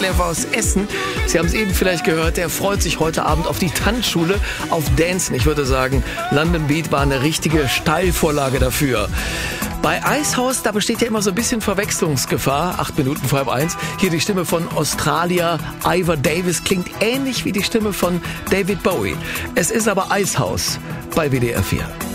aus Essen. Sie haben es eben vielleicht gehört, der freut sich heute Abend auf die Tanzschule, auf Dancen. Ich würde sagen, London Beat war eine richtige Steilvorlage dafür. Bei Icehouse, da besteht ja immer so ein bisschen Verwechslungsgefahr. 8 Minuten vor 1. Hier die Stimme von Australier Ivor Davis klingt ähnlich wie die Stimme von David Bowie. Es ist aber Icehouse bei WDR 4.